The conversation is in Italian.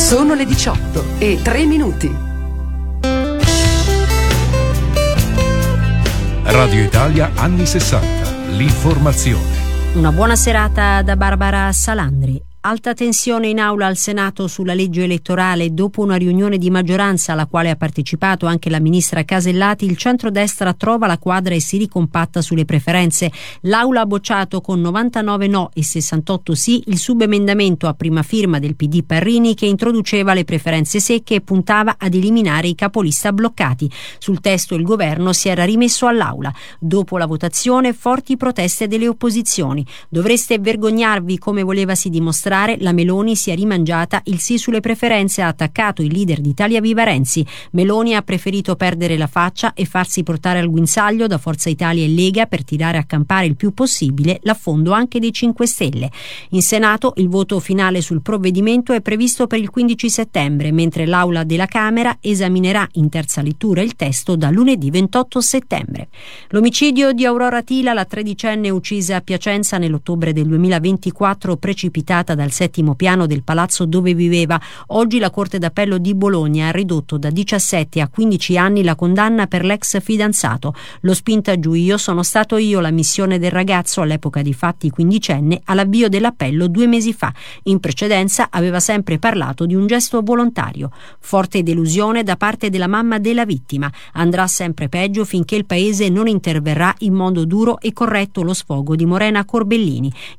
Sono le 18:03. Radio Italia anni 60. L'informazione. Una buona serata da Barbara Salandri. Alta tensione in aula al Senato sulla legge elettorale. Dopo una riunione di maggioranza alla quale ha partecipato anche la ministra Casellati, il centrodestra trova la quadra e si ricompatta sulle preferenze. L'aula ha bocciato con 99 no e 68 sì il subemendamento a prima firma del PD Parrini che introduceva le preferenze secche e puntava ad eliminare i capolista bloccati. Sul testo il governo si era rimesso all'aula. Dopo la votazione, forti proteste delle opposizioni. Dovreste vergognarvi, come volevasi dimostrare, la Meloni si è rimangiata il sì sulle preferenze, ha attaccato il leader di Italia Viva Renzi. Meloni ha preferito perdere la faccia e farsi portare al guinzaglio da Forza Italia e Lega per tirare a campare il più possibile l'affondo anche dei 5 Stelle. In Senato il voto finale sul provvedimento è previsto per il 15 settembre, mentre l'Aula della Camera esaminerà in terza lettura il testo da lunedì 28 settembre. L'omicidio di Aurora Tila, la tredicenne uccisa a Piacenza nell'ottobre del 2024, precipitata dal settimo piano del palazzo dove viveva. Oggi la Corte d'Appello di Bologna ha ridotto da 17 a 15 anni la condanna per l'ex fidanzato. Lo spinta giù: io sono stato io la missione del ragazzo, all'epoca dei fatti quindicenne, all'avvio dell'appello 2 mesi fa. In precedenza aveva sempre parlato di un gesto volontario. Forte delusione da parte della mamma della vittima. Andrà sempre peggio finché il paese non interverrà in modo duro e corretto. Lo sfogo di Morena Corbellini.